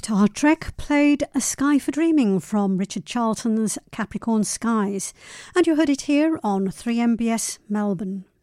guitar track played A Sky for Dreaming from Richard Charlton's Capricorn Skies, and you heard it here on 3MBS Melbourne.